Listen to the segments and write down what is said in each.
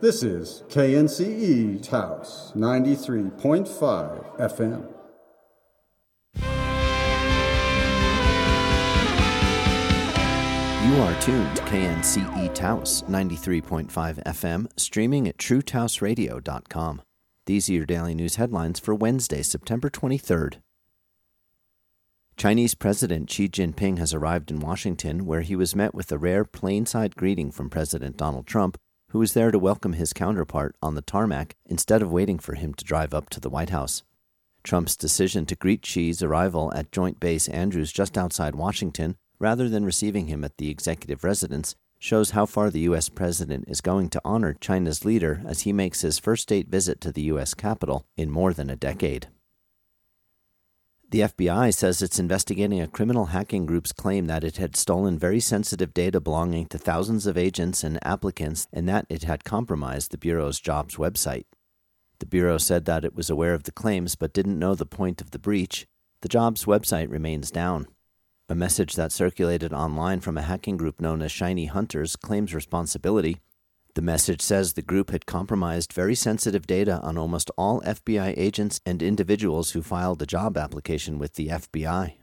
This is KNCE Taos 93.5 FM. You are tuned to KNCE Taos 93.5 FM, streaming at TrueTaosRadio.com. These are your daily news headlines for Wednesday, September 23rd. Chinese President Xi Jinping has arrived in Washington, where he was met with a rare plainside greeting from President Donald Trump, who was there to welcome his counterpart on the tarmac instead of waiting for him to drive up to the White House. Trump's decision to greet Xi's arrival at Joint Base Andrews just outside Washington, rather than receiving him at the executive residence, shows how far the U.S. president is going to honor China's leader as he makes his first state visit to the U.S. Capitol in more than a decade. The FBI says it's investigating a criminal hacking group's claim that it had stolen very sensitive data belonging to thousands of agents and applicants and that it had compromised the Bureau's jobs website. The Bureau said that it was aware of the claims but didn't know the point of the breach. The jobs website remains down. A message that circulated online from a hacking group known as Shiny Hunters claims responsibility. The message says the group had compromised very sensitive data on almost all FBI agents and individuals who filed a job application with the FBI.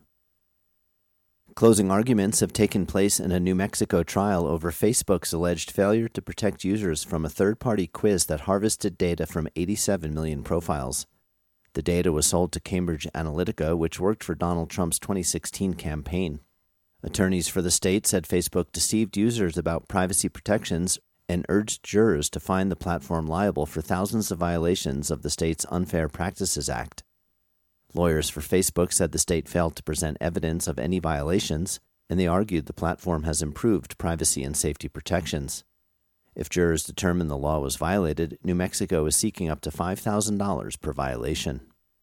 Closing arguments have taken place in a New Mexico trial over Facebook's alleged failure to protect users from a third-party quiz that harvested data from 87 million profiles. The data was sold to Cambridge Analytica, which worked for Donald Trump's 2016 campaign. Attorneys for the state said Facebook deceived users about privacy protections and urged jurors to find the platform liable for thousands of violations of the state's Unfair Practices Act. Lawyers for Facebook said the state failed to present evidence of any violations, and they argued the platform has improved privacy and safety protections. If jurors determine the law was violated, New Mexico is seeking up to $5,000 per violation.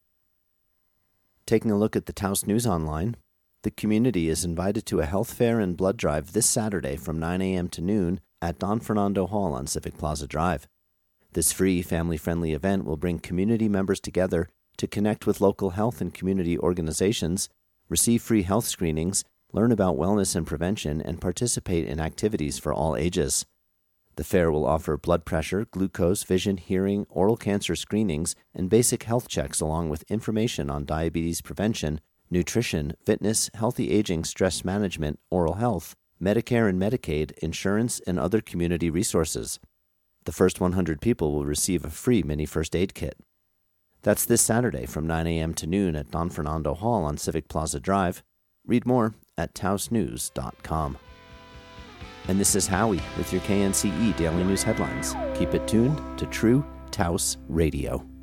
Taking a look at the Taos News Online, the community is invited to a health fair and blood drive this Saturday from 9 a.m. to noon at Don Fernando Hall on Civic Plaza Drive. This free, family-friendly event will bring community members together to connect with local health and community organizations, receive free health screenings, learn about wellness and prevention, and participate in activities for all ages. The fair will offer blood pressure, glucose, vision, hearing, oral cancer screenings, and basic health checks along with information on diabetes prevention, nutrition, fitness, healthy aging, stress management, oral health, Medicare and Medicaid, insurance, and other community resources. The first 100 people will receive a free mini first aid kit. That's this Saturday from 9 a.m. to noon at Don Fernando Hall on Civic Plaza Drive. Read more at taosnews.com. And this is Howie with your KNCE Daily News Headlines. Keep it tuned to True Taos Radio.